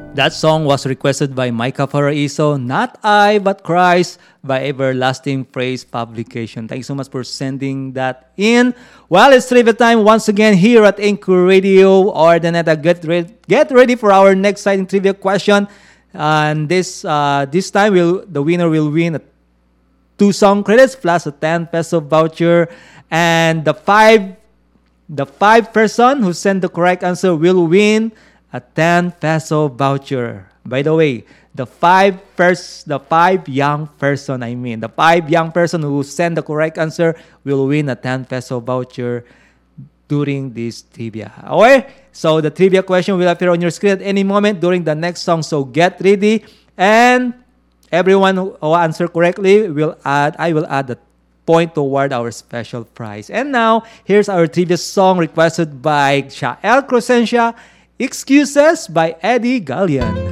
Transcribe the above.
That song was requested by Micah Paraiso, Not I, But Christ, by Everlasting Praise Publication. Thanks so much for sending that in. Well, it's trivia time once again here at Anchor Radio or the net. Get ready for our next exciting trivia question. And this time, the winner will win 2 song credits plus a 10 peso voucher. And the five person who sent the correct answer will win a 10 peso voucher. By the way, the five young person who send the correct answer will win a 10 peso voucher during this trivia. Okay? So the trivia question will appear on your screen at any moment during the next song. So get ready, and everyone who answer correctly I will add the point toward our special prize. And now, here's our trivia song requested by Shael Crescencia, Excuses by Eddie Gallian.